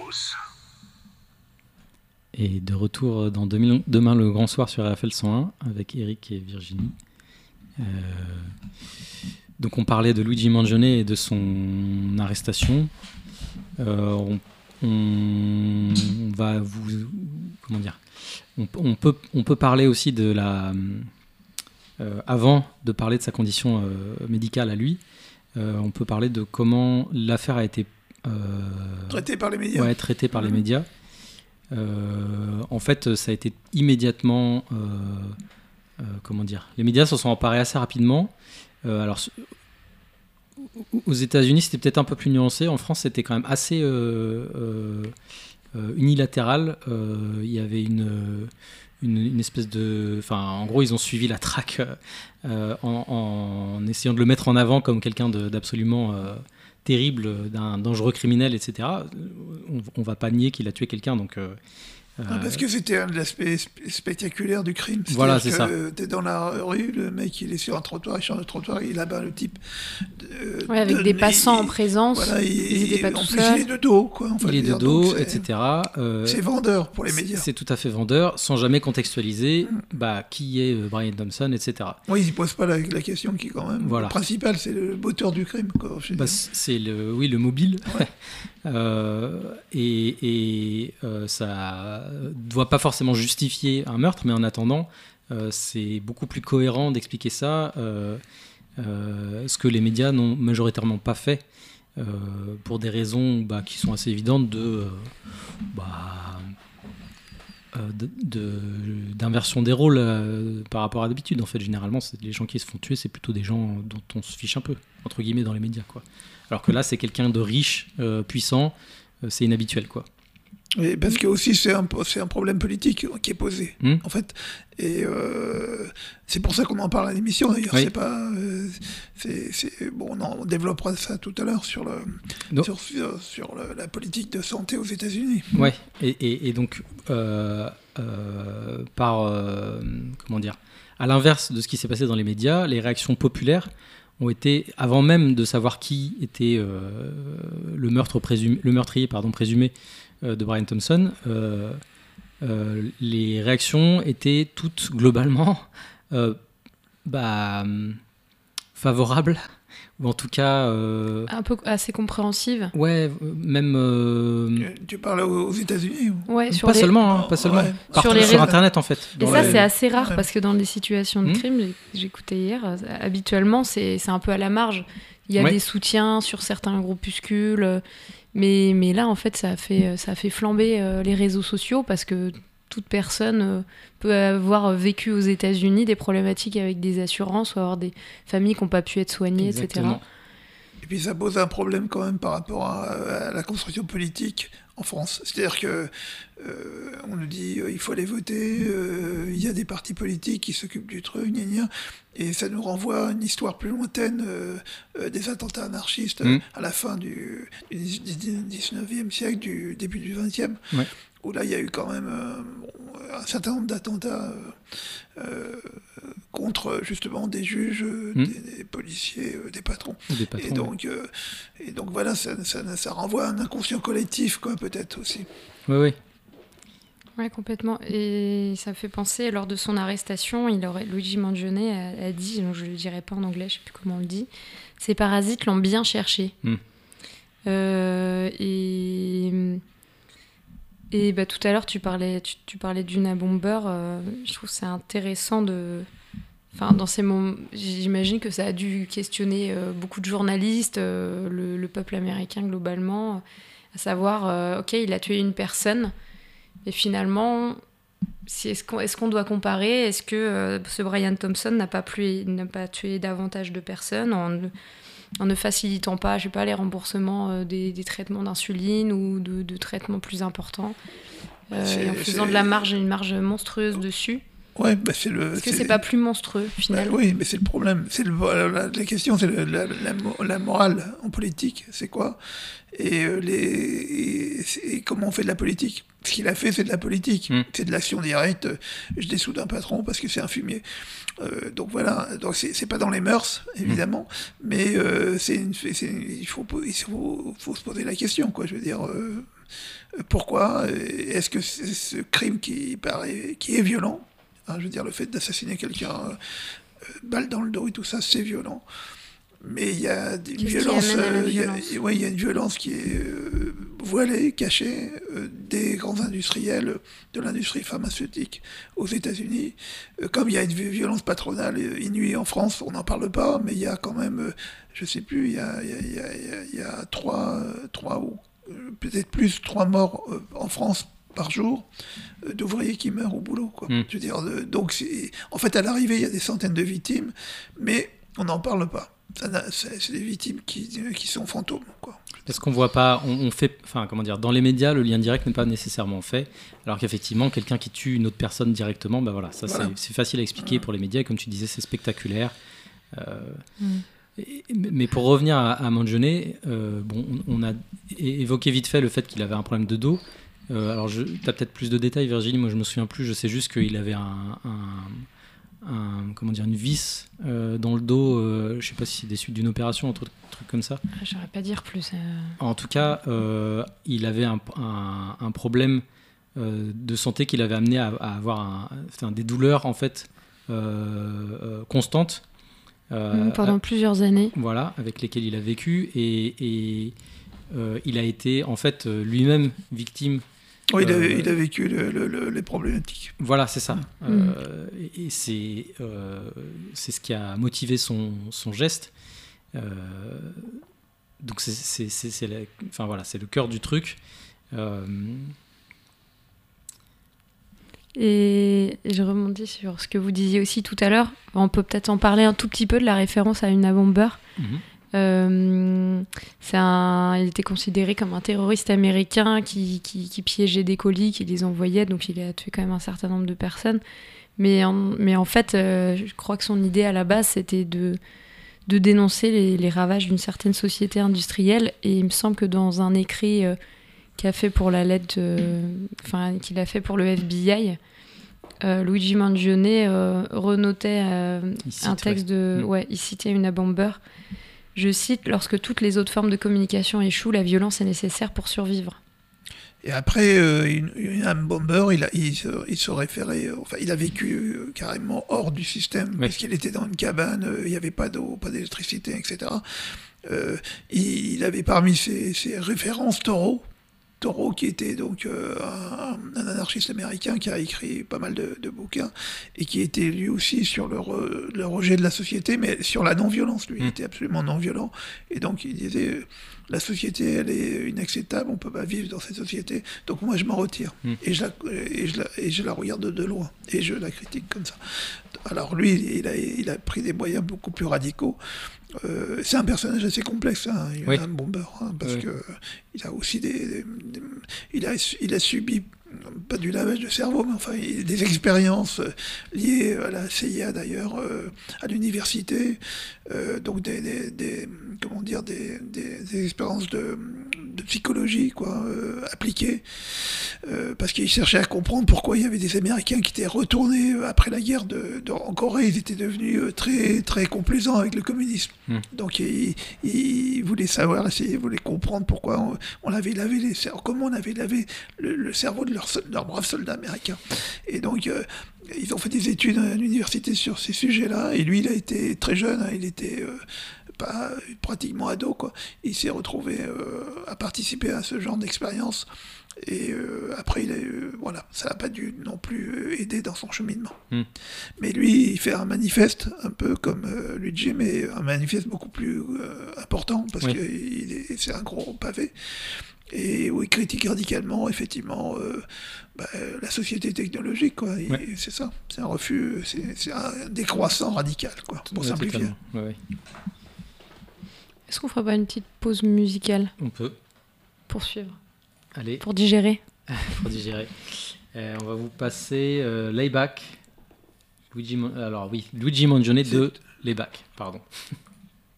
chose. Et de retour dans Demain le Grand Soir sur RFL 101 avec Eric et Virginie. Donc on parlait de Luigi Mangione et de son arrestation. On va vous... Comment dire ? On peut parler aussi de la... avant de parler de sa condition médicale à lui, on peut parler de comment l'affaire a été... traitée par les médias. Ouais, traitée par les médias. En fait, ça a été immédiatement... comment dire ? Les médias s'en sont emparés assez rapidement. Alors, aux États-Unis, c'était peut-être un peu plus nuancé. En France, c'était quand même assez unilatéral. Il y avait une espèce de... Enfin, en gros, ils ont suivi la traque en essayant de le mettre en avant comme quelqu'un d'absolument terrible, d'un dangereux criminel, etc. On va pas nier qu'il a tué quelqu'un, donc... Parce que c'était un de l'aspect spectaculaire du crime. Voilà, c'est ça. T'es dans la rue, le mec il est sur un trottoir, il change de trottoir, il abat le type. Avec des passants en présence. Voilà, ils étaient pas tout seuls. Il est de dos, quoi. Il est de dos, etc. C'est vendeur pour les médias. C'est tout à fait vendeur, sans jamais contextualiser qui est Brian Thompson, etc. Oui, ils ne posent pas la question qui est quand même le principal, c'est le moteur du crime. Quoi, c'est le mobile. Ouais. Ça ne doit pas forcément justifier un meurtre, mais en attendant, c'est beaucoup plus cohérent d'expliquer ça, ce que les médias n'ont majoritairement pas fait, pour des raisons qui sont assez évidentes d'inversion des rôles par rapport à d'habitude. En fait, généralement, les gens qui se font tuer, c'est plutôt des gens dont on se fiche un peu, entre guillemets, dans les médias, quoi. Alors que là, c'est quelqu'un de riche, puissant, c'est inhabituel, quoi. Et parce que aussi c'est un problème politique qui est posé, en fait. Et c'est pour ça qu'on en parle à l'émission, d'ailleurs. Oui. C'est pas... bon, on développera ça tout à l'heure sur la politique de santé aux États-Unis. Ouais, et donc, comment dire, à l'inverse de ce qui s'est passé dans les médias, les réactions populaires ont été, avant même de savoir qui était le meurtrier présumé de Brian Thompson, les réactions étaient toutes globalement favorables, ou en tout cas... un peu assez compréhensives. Ouais, même... Tu parles aux États-Unis ou... Ouais, pas seulement. Ouais. Partout sur Internet, en fait. Et ça, c'est assez rare, parce que dans des situations de crime, j'écoutais hier, habituellement, c'est un peu à la marge. Il y a des soutiens sur certains groupuscules, mais là, en fait, ça a fait flamber les réseaux sociaux, parce que toute personne peut avoir vécu aux États-Unis des problématiques avec des assurances, ou avoir des familles qui n'ont pas pu être soignées, Exactement. etc. Et puis ça pose un problème quand même par rapport à la construction politique en France. C'est-à-dire que on nous dit il faut aller voter, il y a des partis politiques qui s'occupent du truc, gna gna, et ça nous renvoie à une histoire plus lointaine des attentats anarchistes à la fin du 19e siècle, du début du 20e. Ouais. Où là, il y a eu quand même un certain nombre d'attentats contre, justement, des juges, des policiers, des patrons. Et donc voilà, ça renvoie à un inconscient collectif, quoi, peut-être aussi. Oui. Oui, complètement. Et ça me fait penser, lors de son arrestation, Luigi Mangione a dit, donc je ne le dirai pas en anglais, je ne sais plus comment on le dit, ces parasites l'ont bien cherché. Et tout à l'heure, tu parlais d'Una Bomber. Je trouve que c'est intéressant dans ces moments, j'imagine que ça a dû questionner beaucoup de journalistes, le peuple américain globalement, à savoir, ok, il a tué une personne, et finalement, est-ce qu'on doit comparer ? Est-ce que ce Brian Thompson n'a pas tué davantage de personnes en ne facilitant pas, je sais pas, les remboursements des traitements d'insuline ou de traitements plus importants, et en faisant de la marge une marge monstrueuse dessus. Ouais, Est-ce que c'est pas plus monstrueux, finalement ? Oui, mais c'est le problème. La question, c'est la morale en politique, c'est quoi ? Et comment on fait de la politique ? Ce qu'il a fait, c'est de la politique. C'est de l'action directe. Je dessoude un patron parce que c'est un fumier. Donc voilà. Donc c'est pas dans les mœurs, évidemment, mais il faut se poser la question, quoi. Je veux dire, Pourquoi? Est-ce que c'est ce crime qui est violent? Hein, je veux dire, le fait d'assassiner quelqu'un, balle dans le dos et tout ça, c'est violent. Mais il y a une violence, il y a une violence qui est voilée, cachée, des grands industriels de l'industrie pharmaceutique aux États-Unis. Comme il y a une violence patronale inouïe en France, on n'en parle pas, mais il y a quand même, je sais plus, il y a trois ou peut-être plus, 3 morts en France par jour d'ouvriers qui meurent au boulot, quoi. Je veux dire, donc en fait, à l'arrivée, il y a des centaines de victimes, mais on n'en parle pas. C'est des victimes qui sont fantômes, quoi. Est-ce qu'on voit pas, on fait, enfin comment dire, dans les médias, le lien direct n'est pas nécessairement fait, alors qu'effectivement, quelqu'un qui tue une autre personne directement, ben voilà, ça voilà. C'est facile à expliquer pour les médias, comme tu disais, c'est spectaculaire. Mais pour revenir à Mangione, bon, on a évoqué vite fait le fait qu'il avait un problème de dos. Alors, tu as peut-être plus de détails, Virginie, moi je me souviens plus, je sais juste qu'il avait une vis dans le dos, je sais pas si c'est des suites d'une opération, un truc comme ça. J'aurais pas dire plus. En tout cas, il avait un problème de santé qui l'avait amené à avoir des douleurs en fait constantes. Pendant plusieurs années. Voilà, avec lesquelles il a vécu et il a été en fait lui-même victime. Oui, il a vécu les problématiques. Voilà, c'est ça. Et c'est ce qui a motivé son geste. Donc c'est le cœur du truc. Et je rebondis sur ce que vous disiez aussi tout à l'heure. On peut peut-être en parler un tout petit peu de la référence à Una Bomber. Il était considéré comme un terroriste américain qui piégeait des colis, qui les envoyait, donc il a tué quand même un certain nombre de personnes. Mais en fait, je crois que son idée à la base, c'était de dénoncer les ravages d'une certaine société industrielle. Et il me semble que dans un écrit qu'il a fait pour qu'il a fait pour le FBI, Luigi Mangione renotait un texte il citait Una Bomber. Je cite: lorsque toutes les autres formes de communication échouent, la violence est nécessaire pour survivre. Et après, Una Bomber, il se référait, il a vécu carrément hors du système, puisqu'il était dans une cabane, il n'y avait pas d'eau, pas d'électricité, etc. Il avait parmi ses références Thoreau, qui était donc un anarchiste américain qui a écrit pas mal de bouquins et qui était lui aussi sur le rejet de la société, mais sur la non-violence. Lui, il était absolument non-violent. Et donc, il disait, la société, elle est inacceptable, on ne peut pas vivre dans cette société. Donc, moi, je m'en retire. Et je la regarde de loin. Et je la critique comme ça. Alors, lui, il a pris des moyens beaucoup plus radicaux. C'est un personnage assez complexe, Una Bomber, parce que il a aussi il a subi pas du lavage de cerveau, mais enfin des expériences liées à la CIA d'ailleurs, à l'université, donc des expériences de psychologie appliquées, parce qu'il cherchait à comprendre pourquoi il y avait des Américains qui étaient retournés après la guerre en Corée. Ils étaient devenus très très complaisants avec le communisme. Donc il voulait savoir, il voulait comprendre pourquoi on avait lavé comment on avait lavé le cerveau de leurs braves soldats américains. Et donc ils ont fait des études à l'université sur ces sujets-là, et lui il a été très jeune, il était pas pratiquement ado, quoi. Il s'est retrouvé à participer à ce genre d'expérience, et après ça n'a pas dû non plus aider dans son cheminement. Mais lui, il fait un manifeste un peu comme Luigi, mais un manifeste beaucoup plus important, parce que c'est un gros pavé, et où il critique radicalement effectivement la société technologique, quoi. C'est ça, c'est un refus, c'est un décroissant radical, quoi, pour simplifier. Est-ce qu'on ferait pas une petite pause musicale? On peut. Pour suivre. Allez. Pour digérer. On va vous passer Layback. Luigi Mangione de Layback, pardon.